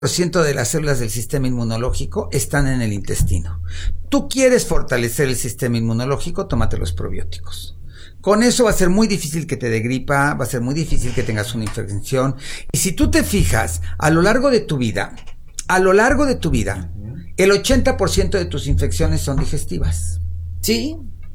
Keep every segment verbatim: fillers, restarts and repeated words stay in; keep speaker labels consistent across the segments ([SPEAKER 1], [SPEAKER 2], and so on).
[SPEAKER 1] por ciento de las células del sistema inmunológico están en el intestino. Tú quieres fortalecer el sistema inmunológico, tómate los probióticos. Con eso va a ser muy difícil que te dé gripa, va a ser muy difícil que tengas una infección. Y si tú te fijas, a lo largo de tu vida, a lo largo de tu vida, el ochenta por ciento de tus infecciones son digestivas.
[SPEAKER 2] Sí.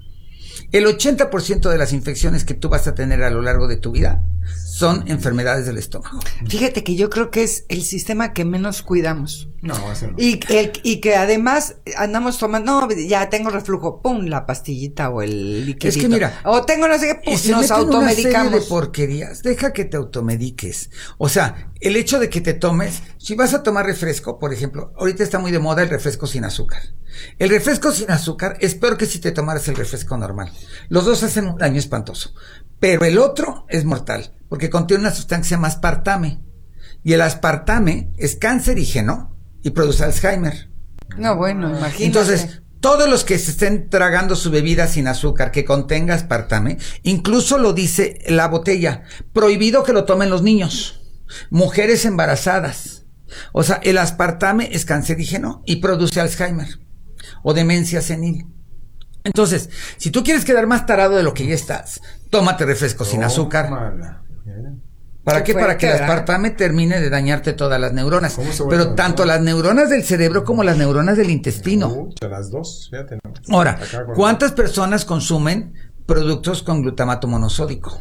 [SPEAKER 1] El ochenta por ciento de las infecciones que tú vas a tener a lo largo de tu vida son enfermedades del estómago.
[SPEAKER 2] Fíjate que yo creo que es el sistema que menos cuidamos.
[SPEAKER 3] No, eso no.
[SPEAKER 2] Y, el, y que además andamos tomando, no, ya tengo reflujo, pum, la pastillita o el líquido.
[SPEAKER 1] Es que mira,
[SPEAKER 2] o tengo no sé qué, pum,
[SPEAKER 1] y se
[SPEAKER 2] nos
[SPEAKER 1] meten
[SPEAKER 2] automedicamos.
[SPEAKER 1] una serie de porquerías. Deja que te automediques. O sea, el hecho de que te tomes, si vas a tomar refresco, por ejemplo, ahorita está muy de moda el refresco sin azúcar. El refresco sin azúcar es peor que si te tomaras el refresco normal. Los dos hacen un daño espantoso. Pero el otro es mortal, porque contiene una sustancia que se llama aspartame. Y el aspartame es cancerígeno y produce Alzheimer.
[SPEAKER 2] No, bueno, imagínate.
[SPEAKER 1] Entonces, todos los que se estén tragando su bebida sin azúcar que contenga aspartame, incluso lo dice la botella, prohibido que lo tomen los niños, mujeres embarazadas. O sea, el aspartame es cancerígeno y produce Alzheimer o demencia senil. Entonces, si tú quieres quedar más tarado de lo que ya estás, tómate refresco sin azúcar.
[SPEAKER 3] Mala.
[SPEAKER 1] ¿Para qué? Para que el aspartame termine de dañarte todas las neuronas. Pero tanto las neuronas del cerebro como las neuronas del intestino.
[SPEAKER 3] Muchas, las dos, fíjate. No.
[SPEAKER 1] Ahora, ¿cuántas personas consumen productos con glutamato monosódico?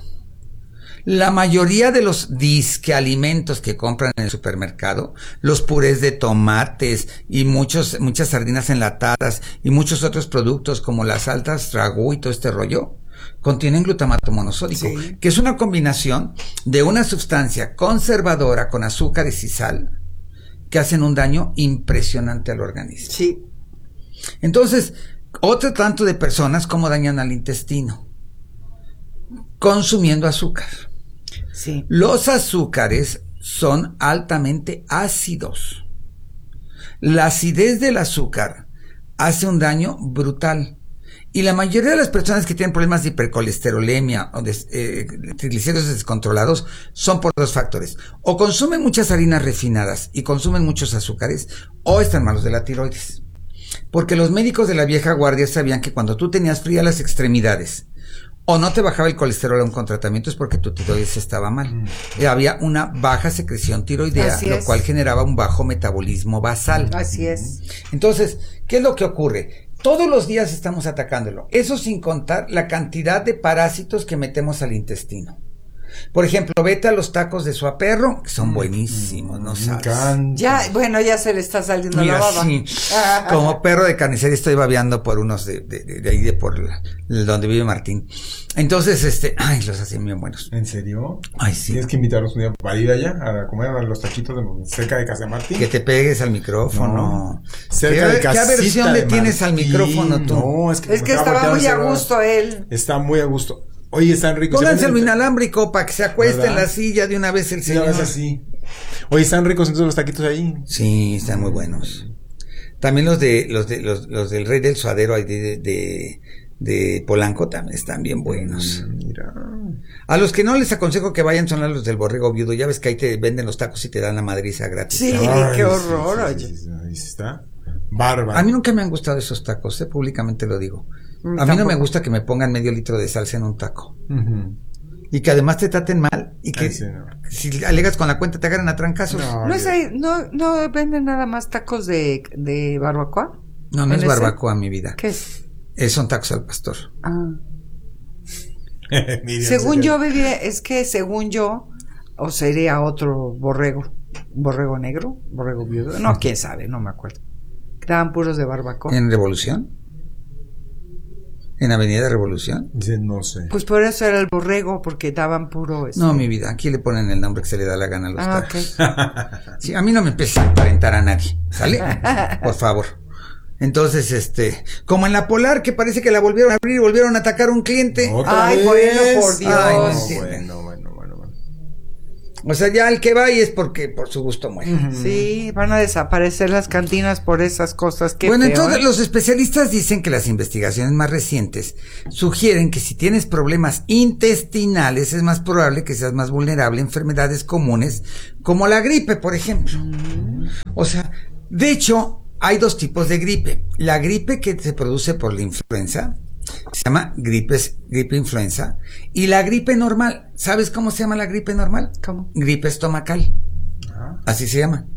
[SPEAKER 1] La mayoría de los disque alimentos que compran en el supermercado, los purés de tomates y muchos, muchas sardinas enlatadas y muchos otros productos como las altas ragú y todo este rollo, contienen glutamato monosódico, sí, que es una combinación de una sustancia conservadora con azúcares y sal que hacen un daño impresionante al organismo.
[SPEAKER 2] Sí.
[SPEAKER 1] Entonces, otro tanto de personas cómo dañan al intestino consumiendo azúcar.
[SPEAKER 2] Sí.
[SPEAKER 1] Los azúcares son altamente ácidos. La acidez del azúcar hace un daño brutal. Y la mayoría de las personas que tienen problemas de hipercolesterolemia o de eh, triglicéridos descontrolados son por dos factores. O consumen muchas harinas refinadas y consumen muchos azúcares, o están malos de la tiroides. Porque los médicos de la vieja guardia sabían que cuando tú tenías fría las extremidades o no te bajaba el colesterol aún con tratamiento es porque tu tiroides estaba mal. Mm. Y había una baja secreción tiroidea, lo cual generaba un bajo metabolismo basal.
[SPEAKER 2] Así es.
[SPEAKER 1] Entonces, ¿qué es lo que ocurre? Todos los días estamos atacándolo. Eso sin contar la cantidad de parásitos que metemos al intestino. Por ejemplo, vete a los tacos de suaperro, que son buenísimos, ¿no sabes?
[SPEAKER 2] Ya, bueno, ya se le está saliendo
[SPEAKER 1] Mira,
[SPEAKER 2] la baba.
[SPEAKER 1] Sí, como perro de carnicería estoy babeando por unos de, de, de, de ahí, de por la, de donde vive Martín. Entonces, este, ay, los hacen bien buenos.
[SPEAKER 3] ¿En serio?
[SPEAKER 1] Ay, sí.
[SPEAKER 3] Tienes que invitarlos un día para ir allá a comer a los taquitos de, cerca de casa de Martín.
[SPEAKER 1] Que te pegues al micrófono. No.
[SPEAKER 3] Cerca
[SPEAKER 1] ¿Qué,
[SPEAKER 3] de casita
[SPEAKER 1] ¿Qué aversión le
[SPEAKER 3] de
[SPEAKER 1] tienes
[SPEAKER 3] Martín?
[SPEAKER 1] al micrófono tú?
[SPEAKER 3] No, es que,
[SPEAKER 2] es que estaba muy a gusto él.
[SPEAKER 3] Está muy a gusto. Oye, están ricos.
[SPEAKER 1] Pónganselo inalámbrico para que se acueste, ¿verdad?, en la silla de una vez el señor.
[SPEAKER 3] Una vez así. Oye, están ricos entonces los taquitos ahí.
[SPEAKER 1] Sí, están muy buenos. También los de los de los, los del Rey del Suadero ahí de, de de Polanco también están bien buenos.
[SPEAKER 3] Mira.
[SPEAKER 1] A los que no les aconsejo que vayan son a los del Borrego Viudo. Ya ves que ahí te venden los tacos y te dan la madriza gratis.
[SPEAKER 2] Sí,
[SPEAKER 3] ay,
[SPEAKER 2] qué horror,
[SPEAKER 3] sí,
[SPEAKER 2] oye.
[SPEAKER 3] Sí, sí, sí, ahí está. Bárbaro.
[SPEAKER 1] A mí nunca me han gustado esos tacos, eh, públicamente lo digo. A mí Tampoco. no me gusta que me pongan medio litro de salsa en un taco. Uh-huh. Y que además te traten mal y que Ay, sí, no. si alegas con la cuenta te agarran a trancazos.
[SPEAKER 2] No, no, es ahí, no, no venden nada más tacos de, de barbacoa.
[SPEAKER 1] No, no es barbacoa, mi vida.
[SPEAKER 2] ¿Qué es?
[SPEAKER 1] Eh, son tacos al pastor.
[SPEAKER 2] Ah. Según yo bebía, es que según yo, o sería otro borrego, borrego negro, borrego viudo, no, quién sabe, no me acuerdo. Daban puros de barbacoa.
[SPEAKER 1] ¿En Revolución? ¿En Avenida Revolución?
[SPEAKER 3] No sé.
[SPEAKER 2] Pues por eso era el borrego, porque daban puro... Este...
[SPEAKER 1] No, mi vida, aquí le ponen el nombre que se le da la gana a los
[SPEAKER 2] ah,
[SPEAKER 1] tacos.
[SPEAKER 2] Okay.
[SPEAKER 1] Sí, a mí no me empieza a aparentar a nadie, ¿sale? Por favor. Entonces, este, como en la Polar, que parece que la volvieron a abrir y volvieron a atacar a un cliente.
[SPEAKER 2] Ay,
[SPEAKER 3] vez?
[SPEAKER 2] bueno, por Dios.
[SPEAKER 1] Ay, no,
[SPEAKER 3] bueno, bueno, bueno, bueno.
[SPEAKER 1] O sea, ya el que va y es porque por su gusto muere.
[SPEAKER 2] Uh-huh. Sí, van a desaparecer las cantinas por esas cosas. Qué
[SPEAKER 1] bueno,
[SPEAKER 2] feo,
[SPEAKER 1] entonces
[SPEAKER 2] ¿eh?
[SPEAKER 1] los especialistas dicen que las investigaciones más recientes sugieren que si tienes problemas intestinales es más probable que seas más vulnerable a enfermedades comunes como la gripe, por ejemplo. Uh-huh. O sea, de hecho, hay dos tipos de gripe. La gripe que se produce por la influenza se llama gripe, gripe influenza, y la gripe normal. ¿Sabes cómo se llama la gripe normal?
[SPEAKER 2] ¿Cómo?
[SPEAKER 1] Gripe estomacal. Ah. Así se llama.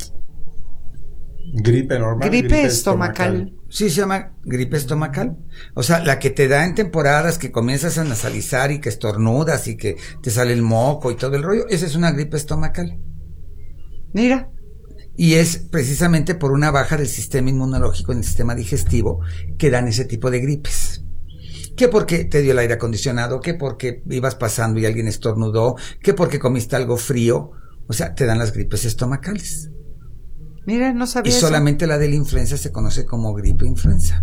[SPEAKER 3] Gripe normal.
[SPEAKER 2] Gripe, gripe estomacal. estomacal.
[SPEAKER 1] Sí, se llama gripe estomacal. O sea, la que te da en temporadas que comienzas a nasalizar y que estornudas y que te sale el moco y todo el rollo. Esa es una gripe estomacal.
[SPEAKER 2] Mira.
[SPEAKER 1] Y es precisamente por una baja del sistema inmunológico en el sistema digestivo que dan ese tipo de gripes. Que porque te dio el aire acondicionado, que porque ibas pasando y alguien estornudó, que porque comiste algo frío. O sea, te dan las gripes estomacales.
[SPEAKER 2] Mira, no sabía
[SPEAKER 1] Y
[SPEAKER 2] eso.
[SPEAKER 1] solamente la de la influenza se conoce como gripe influenza.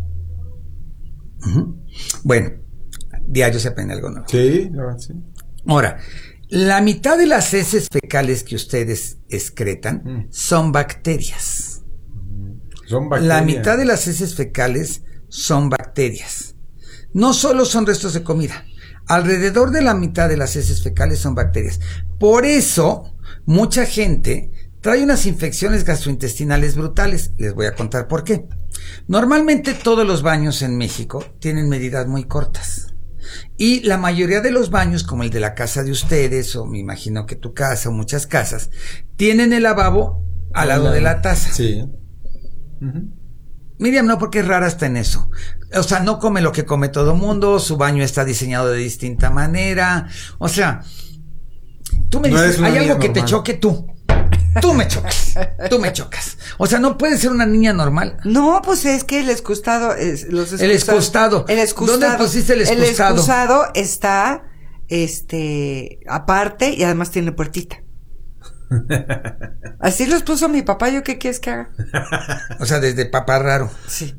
[SPEAKER 1] Uh-huh. Bueno, diario se aprende algo nuevo.
[SPEAKER 3] Sí, no, sí.
[SPEAKER 1] Ahora, la mitad de las heces fecales que ustedes excretan mm. son bacterias.
[SPEAKER 3] Son bacterias.
[SPEAKER 1] La mitad de las heces fecales son bacterias. No solo son restos de comida. Alrededor de la mitad de las heces fecales son bacterias. Por eso, mucha gente trae unas infecciones gastrointestinales brutales. Les voy a contar por qué. Normalmente todos los baños en México tienen medidas muy cortas. Y la mayoría de los baños, como el de la casa de ustedes, o me imagino que tu casa, o muchas casas, tienen el lavabo al lado de la taza.
[SPEAKER 3] Sí. Uh-huh.
[SPEAKER 1] Miriam no, porque es rara hasta en eso. O sea, no come lo que come todo mundo, su baño está diseñado de distinta manera. O sea, tú me
[SPEAKER 3] no
[SPEAKER 1] dices, hay algo que
[SPEAKER 3] normal.
[SPEAKER 1] te choque tú. Tú me chocas, tú me chocas. O sea, no puedes ser una niña normal.
[SPEAKER 2] No, pues es que el excustado, es, los
[SPEAKER 1] el excustado.
[SPEAKER 2] El excustado.
[SPEAKER 1] ¿Dónde pusiste el excustado?
[SPEAKER 2] El excusado está, este, aparte y además tiene puertita. Así los puso mi papá. ¿Yo qué quieres que haga?
[SPEAKER 1] O sea, desde papá raro.
[SPEAKER 2] Sí.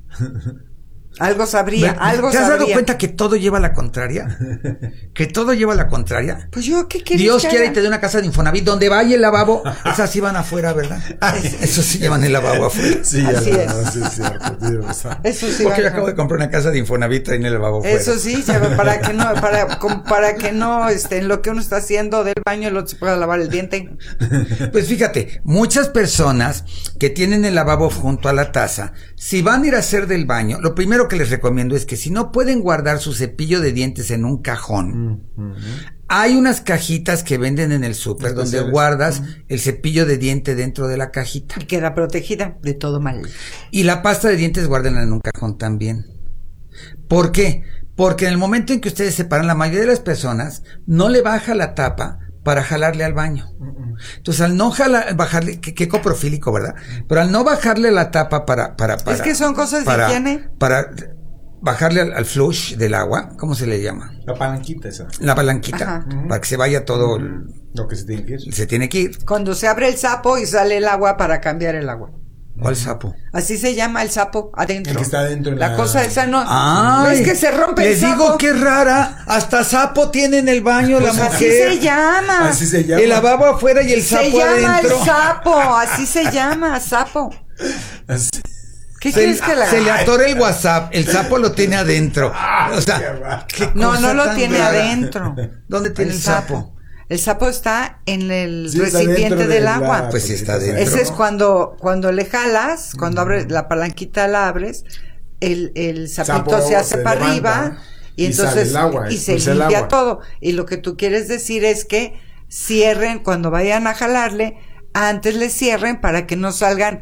[SPEAKER 2] Algo sabría,
[SPEAKER 1] ¿Te
[SPEAKER 2] algo
[SPEAKER 1] ¿Te has
[SPEAKER 2] sabría.
[SPEAKER 1] dado cuenta que todo lleva a la contraria? Que todo lleva a la contraria.
[SPEAKER 2] Pues yo, ¿qué quieres
[SPEAKER 1] Dios
[SPEAKER 2] que
[SPEAKER 1] quiere
[SPEAKER 2] haga?
[SPEAKER 1] y te dé una casa de Infonavit donde vaya el lavabo. Esas sí van afuera, ¿verdad? Eso sí llevan el lavabo afuera.
[SPEAKER 3] Sí,
[SPEAKER 2] así
[SPEAKER 3] ya,
[SPEAKER 2] es.
[SPEAKER 3] no, sí, es cierto.
[SPEAKER 2] Eso sí.
[SPEAKER 1] Porque yo
[SPEAKER 2] va,
[SPEAKER 1] acabo de comprar una casa de Infonavit y en el lavabo afuera.
[SPEAKER 2] Eso sí, ya, para que no, para, como para que no, este, en lo que uno está haciendo del baño, el otro se pueda lavar el diente.
[SPEAKER 1] Pues fíjate, muchas personas que tienen el lavabo junto a la taza, si van a ir a hacer del baño, lo primero que les recomiendo es que si no pueden guardar su cepillo de dientes en un cajón, uh-huh. hay unas cajitas que venden en el súper donde guardas uh-huh. el cepillo de diente dentro de la cajita.
[SPEAKER 2] Y queda protegida de todo mal.
[SPEAKER 1] Y la pasta de dientes guárdenla en un cajón también. ¿Por qué? Porque en el momento en que ustedes separan, la mayoría de las personas no le baja la tapa para jalarle al baño. Uh-uh. Entonces, al no jalar, bajarle, qué, qué coprofílico, ¿verdad? Pero al no bajarle la tapa para, para, para.
[SPEAKER 2] Es que son cosas
[SPEAKER 1] para,
[SPEAKER 2] de higiene.
[SPEAKER 1] Para bajarle al, al flush del agua, ¿cómo se le llama?
[SPEAKER 3] La palanquita esa.
[SPEAKER 1] La palanquita, uh-huh. para que se vaya todo. El,
[SPEAKER 3] lo que se tiene que ir.
[SPEAKER 1] Se tiene que ir.
[SPEAKER 2] Cuando se abre el sapo y sale el agua para cambiar el agua.
[SPEAKER 1] ¿Cuál sapo?
[SPEAKER 2] Así se llama el sapo, adentro.
[SPEAKER 3] El que está adentro.
[SPEAKER 2] La, la cosa esa no.
[SPEAKER 1] Ay,
[SPEAKER 2] es que se rompe el sapo.
[SPEAKER 1] Les digo que rara. Hasta sapo tiene en el baño pues la
[SPEAKER 2] así
[SPEAKER 1] mujer.
[SPEAKER 2] Así se llama.
[SPEAKER 3] Así se llama.
[SPEAKER 1] El lavabo afuera y el
[SPEAKER 2] se
[SPEAKER 1] sapo
[SPEAKER 2] llama
[SPEAKER 1] adentro.
[SPEAKER 2] Se llama el sapo. Así se llama, sapo.
[SPEAKER 3] Así.
[SPEAKER 2] ¿Qué
[SPEAKER 1] se,
[SPEAKER 2] quieres que la
[SPEAKER 1] Se le atora el WhatsApp, el sapo lo tiene adentro. O sea,
[SPEAKER 2] ¿qué no, no lo tiene rara? Adentro.
[SPEAKER 1] ¿Dónde tiene el, el sapo? sapo?
[SPEAKER 2] El sapo está en el
[SPEAKER 3] sí,
[SPEAKER 2] recipiente del
[SPEAKER 3] la,
[SPEAKER 2] agua.
[SPEAKER 1] Pues sí está dentro.
[SPEAKER 2] Ese es cuando, cuando le jalas, cuando abres la palanquita, la abres, el, el sapito sapo se hace se para arriba y, y entonces el agua, y se limpia todo. Y lo que tú quieres decir es que cierren, cuando vayan a jalarle, antes le cierren para que no salgan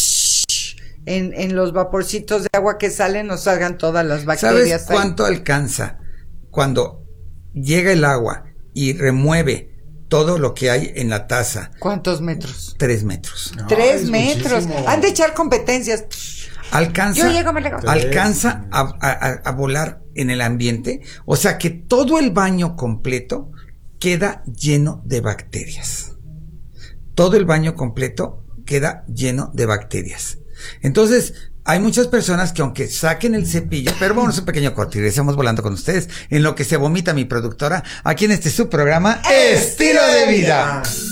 [SPEAKER 2] en, en los vaporcitos de agua que salen, no salgan todas las bacterias.
[SPEAKER 1] ¿Sabes cuánto ahí? Alcanza cuando llega el agua y remueve todo lo que hay en la taza?
[SPEAKER 2] ¿Cuántos metros?
[SPEAKER 1] Tres metros.
[SPEAKER 2] No, Tres metros. Muchísimo. Han de echar competencias.
[SPEAKER 1] Alcanza,
[SPEAKER 2] Yo llego, me llego.
[SPEAKER 1] alcanza a, a, a volar en el ambiente. O sea que todo el baño completo queda lleno de bacterias. Todo el baño completo queda lleno de bacterias. Entonces, hay muchas personas que aunque saquen el cepillo, pero vamos a un pequeño corte y regresamos volando con ustedes en lo que se vomita mi productora aquí en este subprograma Estilo de Vida.